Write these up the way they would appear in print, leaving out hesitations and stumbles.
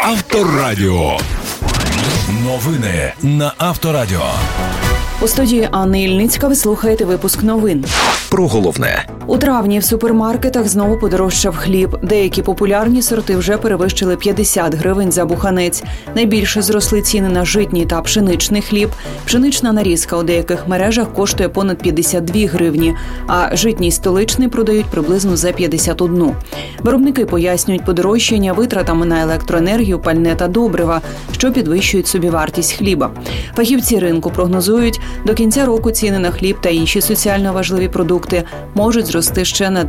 Авторадіо. Новини на Авторадіо. У студії Анна Ільницька ви слухаєте випуск новин. Про головне. У травні в супермаркетах знову подорожчав хліб. Деякі популярні сорти вже перевищили 50 гривень за буханець. Найбільше зросли ціни на житній та пшеничний хліб. Пшенична нарізка у деяких мережах коштує понад 52 гривні, а житній столичний продають приблизно за 51. Виробники пояснюють подорожчання витратами на електроенергію, пальне та добрива, що підвищують собівартість хліба. Фахівці ринку прогнозують, до кінця року ціни на хліб та інші соціально важливі продукти можуть зрости ще на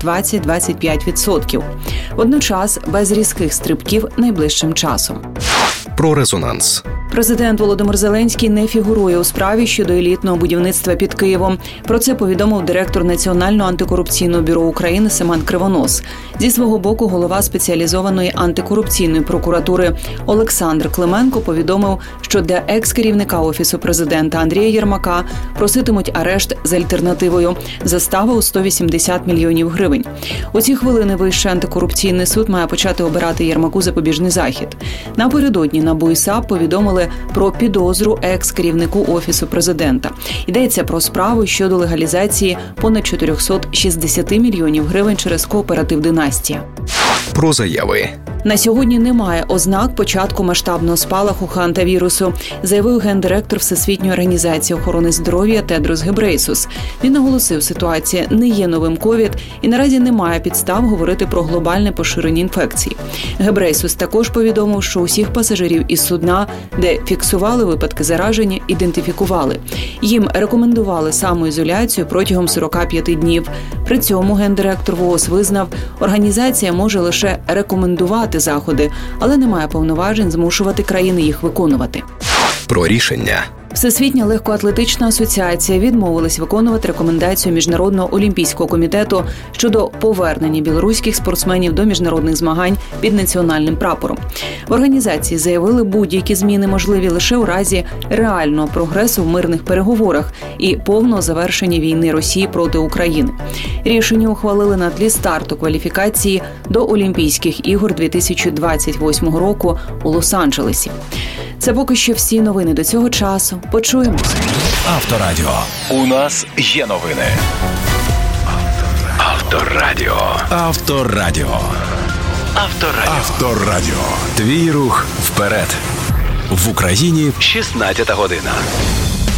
20-25%. Водночас без різких стрибків найближчим часом. Про резонанс. Президент Володимир Зеленський не фігурує у справі щодо елітного будівництва під Києвом. Про це повідомив директор Національного антикорупційного бюро України Семен Кривонос. Зі свого боку, голова спеціалізованої антикорупційної прокуратури Олександр Клименко повідомив, що для екс-керівника Офісу президента Андрія Єрмака проситимуть арешт з альтернативою – застава у 180 мільйонів гривень. У ці хвилини Вищий антикорупційний суд має почати обирати Єрмаку запобіжний захід. Напередодні НАБУ і САП повідомили про підозру екс-керівнику Офісу президента. Йдеться про справу щодо легалізації понад 460 мільйонів гривень через кооператив «Династія». Про заяви. На сьогодні немає ознак початку масштабного спалаху хантавірусу, заявив гендиректор Всесвітньої організації охорони здоров'я Тедрос Гебрейсус. Він наголосив, ситуація не є новим ковід і наразі немає підстав говорити про глобальне поширення інфекції. Гебрейсус також повідомив, що усіх пасажирів із судна, де фіксували випадки зараження, ідентифікували. Їм рекомендували самоізоляцію протягом 45 днів. При цьому гендиректор ВООЗ визнав, організація може лише рекомендувати заходи, але не має повноважень змушувати країни їх виконувати. Про рішення. Всесвітня легкоатлетична асоціація відмовилась виконувати рекомендацію Міжнародного олімпійського комітету щодо повернення білоруських спортсменів до міжнародних змагань під національним прапором. В організації заявили, будь-які зміни можливі лише у разі реального прогресу в мирних переговорах і повного завершення війни Росії проти України. Рішення ухвалили на тлі старту кваліфікації до Олімпійських ігор 2028 року у Лос-Анджелесі. Це поки що всі новини до цього часу. Почуємося. Авторадіо. У нас є новини. Авторадіо. Авторадіо. Авторадіо. Авторадіо. Твій рух вперед. В Україні 16 година.